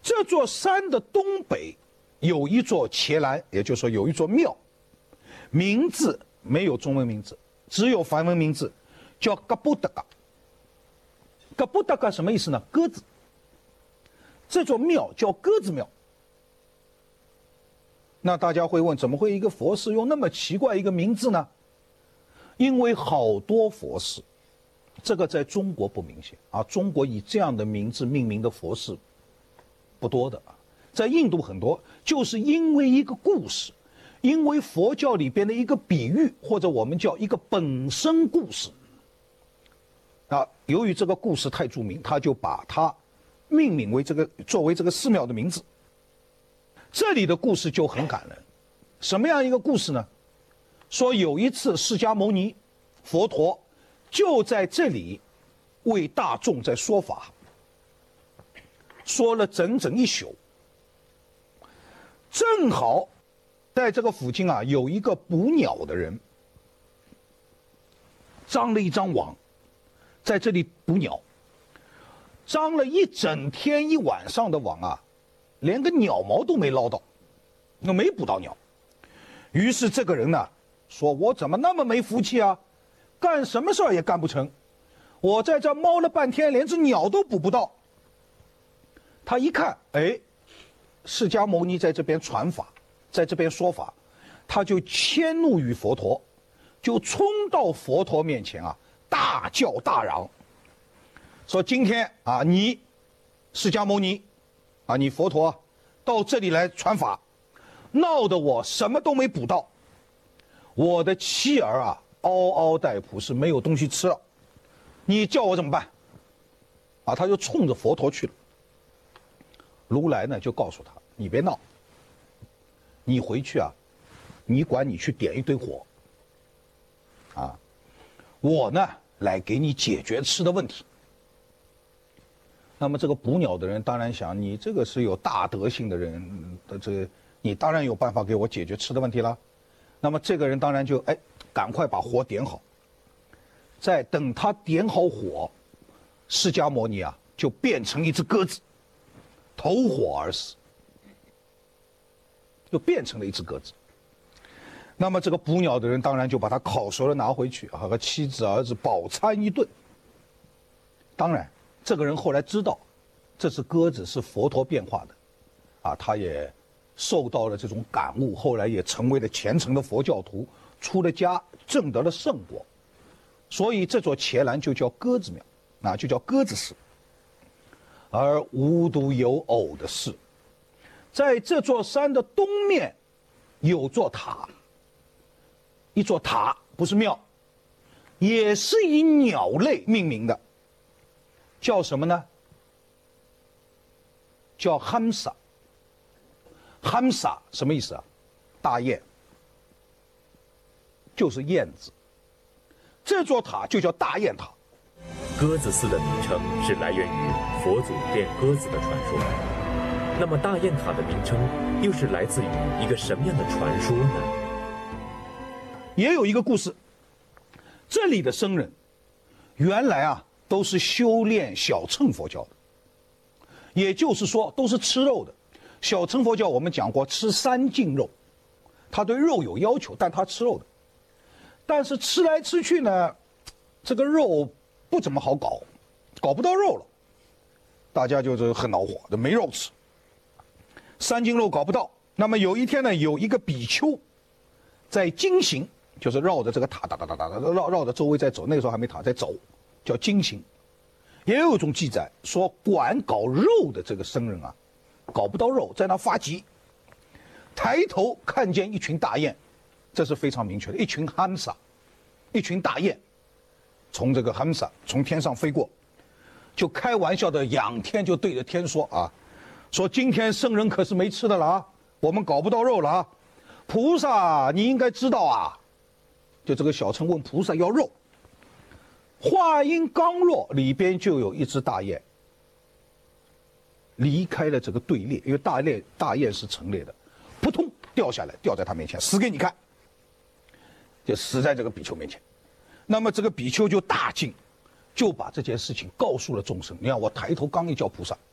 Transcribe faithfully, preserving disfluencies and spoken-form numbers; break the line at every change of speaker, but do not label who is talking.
这座山的东北有一座伽蓝，也就是说有一座庙，名字没有中文名字，只有梵文名字，叫噶布达嘎。噶布达嘎什么意思呢？鸽子。这座庙叫鸽子庙。那大家会问，怎么会一个佛寺用那么奇怪一个名字呢？因为好多佛寺，这个在中国不明显啊，中国以这样的名字命名的佛寺不多的啊，在印度很多，就是因为一个故事，因为佛教里边的一个比喻，或者我们叫一个本身故事啊，由于这个故事太著名，他就把它命名为这个，作为这个寺庙的名字。这里的故事就很感人，什么样一个故事呢？说有一次释迦牟尼佛陀就在这里为大众在说法，说了整整一宿。正好在这个附近啊，有一个捕鸟的人张了一张网，在这里捕鸟，张了一整天一晚上的网啊，连个鸟毛都没捞到，那没捕到鸟。于是这个人呢说，我怎么那么没福气啊，干什么事儿也干不成，我在这猫了半天，连只鸟都捕不到。他一看，哎，释迦牟尼在这边传法，在这边说法，他就迁怒于佛陀，就冲到佛陀面前啊，大叫大嚷，说今天啊，你释迦牟尼啊，你佛陀到这里来传法，闹得我什么都没捕到，我的妻儿啊嗷嗷待哺，是没有东西吃了，你叫我怎么办？啊，他就冲着佛陀去了。如来呢就告诉他，你别闹，你回去啊，你管你去点一堆火啊，我呢来给你解决吃的问题。那么这个捕鸟的人当然想，你这个是有大德性的人的，这个你当然有办法给我解决吃的问题了。那么这个人当然就哎，赶快把火点好。再等他点好火，释迦牟尼啊就变成一只鸽子，投火而死，就变成了一只鸽子。那么这个捕鸟的人当然就把他烤熟了拿回去，和妻子儿子饱餐一顿。当然这个人后来知道这只鸽子是佛陀变化的啊，他也受到了这种感悟，后来也成为了虔诚的佛教徒，出了家，证得了圣果。所以这座伽蓝就叫鸽子庙啊，就叫鸽子寺。而无独有偶的是，在这座山的东面有座塔，一座塔不是庙，也是以鸟类命名的，叫什么呢？叫汉萨。汉萨什么意思啊？大雁，就是燕子。这座塔就叫大雁塔。
鸽子寺的名称是来源于佛祖变鸽子的传说。那么大雁塔的名称又是来自于一个什么样的传说呢？
也有一个故事，这里的僧人原来啊都是修炼小乘佛教的，也就是说都是吃肉的。小乘佛教我们讲过吃三净肉，他对肉有要求，但他吃肉的。但是吃来吃去呢，这个肉不怎么好搞，搞不到肉了，大家就是很恼火，没肉吃，三净肉搞不到。那么有一天呢，有一个比丘在经行，就是绕着这个塔哒哒哒哒绕绕着周围在走，那个时候还没塔，在走，叫经行。也有一种记载说，管搞肉的这个僧人啊，搞不到肉，在那发急，抬头看见一群大雁，这是非常明确的，一群汉萨，一群大雁从这个汉萨从天上飞过，就开玩笑的仰天，就对着天说啊，说今天僧人可是没吃的了啊，我们搞不到肉了啊，菩萨你应该知道啊。就这个小乘问菩萨要肉，话音刚落，里边就有一只大雁离开了这个队列，因为大雁大雁是成列的，扑通掉下来，掉在他面前，死给你看，就死在这个比丘面前。那么这个比丘就大惊，就把这件事情告诉了众生。你看我抬头刚一叫菩萨，